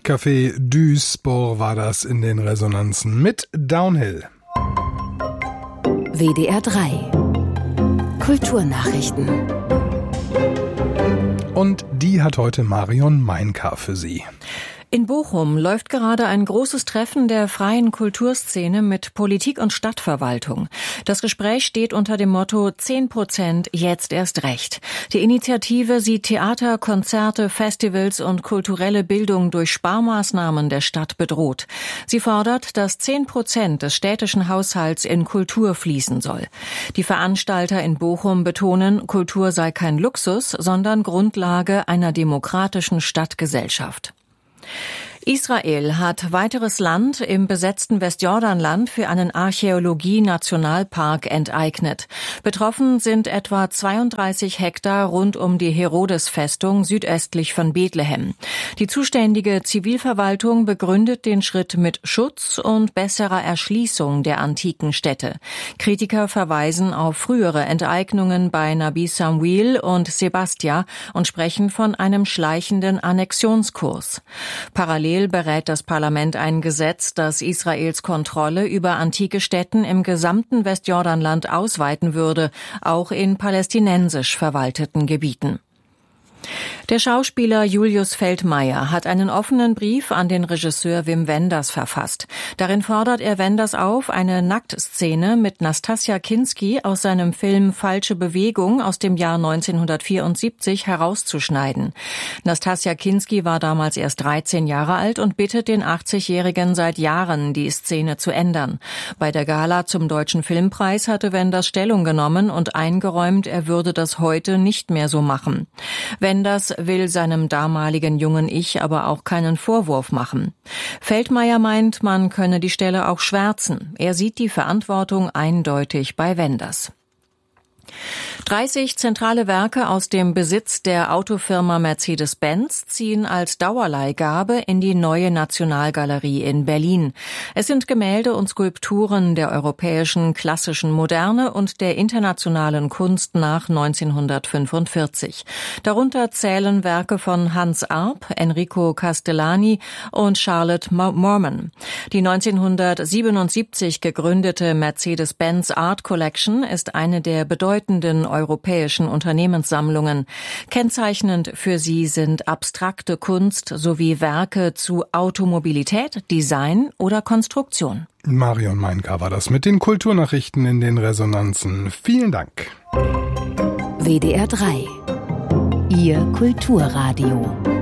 Musikcafé Duisburg war das in den Resonanzen mit Downhill. WDR 3 Kulturnachrichten. Und die hat heute Marion Meinka für Sie. In Bochum läuft gerade ein großes Treffen der freien Kulturszene mit Politik und Stadtverwaltung. Das Gespräch steht unter dem Motto 10% jetzt erst recht. Die Initiative sieht Theater, Konzerte, Festivals und kulturelle Bildung durch Sparmaßnahmen der Stadt bedroht. Sie fordert, dass 10% des städtischen Haushalts in Kultur fließen soll. Die Veranstalter in Bochum betonen, Kultur sei kein Luxus, sondern Grundlage einer demokratischen Stadtgesellschaft. Israel hat weiteres Land im besetzten Westjordanland für einen Archäologie-Nationalpark enteignet. Betroffen sind etwa 32 Hektar rund um die Herodes-Festung südöstlich von Bethlehem. Die zuständige Zivilverwaltung begründet den Schritt mit Schutz und besserer Erschließung der antiken Städte. Kritiker verweisen auf frühere Enteignungen bei Nabi Samuel und Sebastia und sprechen von einem schleichenden Annexionskurs. Parallel berät das Parlament ein Gesetz, das Israels Kontrolle über antike Stätten im gesamten Westjordanland ausweiten würde, auch in palästinensisch verwalteten Gebieten. Der Schauspieler Julius Feldmeier hat einen offenen Brief an den Regisseur Wim Wenders verfasst. Darin fordert er Wenders auf, eine Nacktszene mit Nastassja Kinski aus seinem Film Falsche Bewegung aus dem Jahr 1974 herauszuschneiden. Nastassja Kinski war damals erst 13 Jahre alt und bittet den 80-Jährigen seit Jahren, die Szene zu ändern. Bei der Gala zum Deutschen Filmpreis hatte Wenders Stellung genommen und eingeräumt, er würde das heute nicht mehr so machen. Wenders will seinem damaligen jungen Ich aber auch keinen Vorwurf machen. Feldmeier meint, man könne die Stelle auch schwärzen. Er sieht die Verantwortung eindeutig bei Wenders. 30 zentrale Werke aus dem Besitz der Autofirma Mercedes-Benz ziehen als Dauerleihgabe in die neue Nationalgalerie in Berlin. Es sind Gemälde und Skulpturen der europäischen klassischen Moderne und der internationalen Kunst nach 1945. Darunter zählen Werke von Hans Arp, Enrico Castellani und Charlotte Moorman. Die 1977 gegründete Mercedes-Benz Art Collection ist eine der bedeutenden europäischen Unternehmenssammlungen. Kennzeichnend für sie sind abstrakte Kunst sowie Werke zu Automobilität, Design oder Konstruktion. Marion Meinka war das mit den Kulturnachrichten in den Resonanzen. Vielen Dank. WDR 3 Ihr Kulturradio.